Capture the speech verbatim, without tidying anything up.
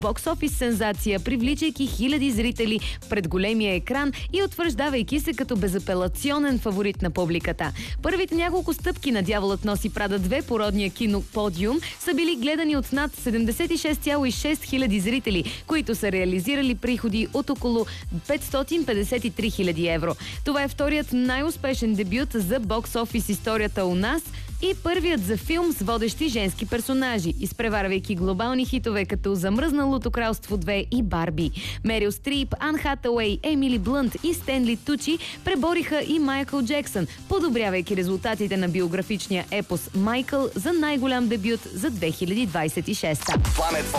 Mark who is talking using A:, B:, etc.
A: бокс-офис сензация, привличайки хиляди зрители пред големия екран и утвърждавайки се като безапелационен фаворит на публиката. Първите няколко стъпки на Дяволът носи Прада две по родния киноподиум са били гледани от над седемдесет и шест цяло и шест хиляди зрители, които са реализирали приходи от около петстотин петдесет и три хиляди евро. Това е вторият най-успешен дебют за бокс-офис историята у нас и първият за филм с водещи женски персонажи, изпреварвайки глобални хитове като Замръзналото кралство две и Барби. Мерил Стрип, Ан Хатауей, Емили Блънт и Стенли Тучи пребориха и Майкъл Джексън, подобрявайки резултатите на биографичния епос Майкъл за най-голям дебют за две хиляди двадесет и шеста.